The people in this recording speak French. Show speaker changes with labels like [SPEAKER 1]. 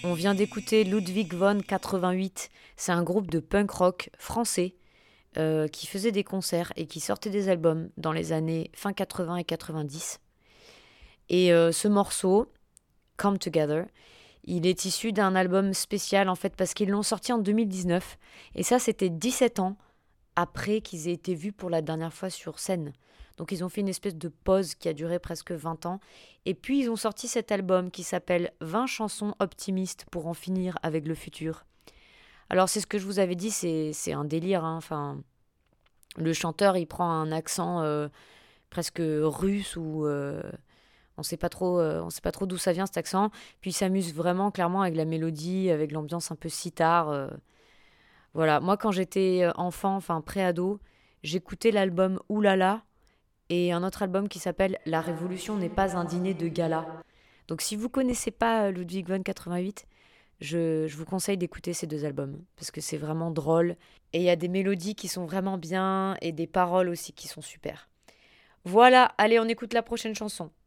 [SPEAKER 1] On vient d'écouter Ludwig von 88. C'est un groupe de punk rock français qui faisait des concerts et qui sortait des albums dans les années fin 80 et 90. Et ce morceau, Come Together, il est issu d'un album spécial en fait parce qu'ils l'ont sorti en 2019. Et ça, c'était 17 ans après qu'ils aient été vus pour la dernière fois sur scène. Donc ils ont fait une espèce de pause qui a duré presque 20 ans. Et puis ils ont sorti cet album qui s'appelle 20 chansons optimistes pour en finir avec le futur. Alors c'est ce que je vous avais dit, c'est un délire, hein. Enfin, le chanteur il prend un accent presque russe ou on sait pas trop d'où ça vient cet accent. Puis il s'amuse vraiment clairement avec la mélodie, avec l'ambiance un peu sitar. Voilà, moi quand j'étais enfant, enfin pré-ado, j'écoutais l'album Oulala et un autre album qui s'appelle La Révolution n'est pas un dîner de gala. Donc si vous connaissez pas Ludwig von 88, je vous conseille d'écouter ces deux albums parce que c'est vraiment drôle et il y a des mélodies qui sont vraiment bien et des paroles aussi qui sont super. Voilà, allez on écoute la prochaine chanson.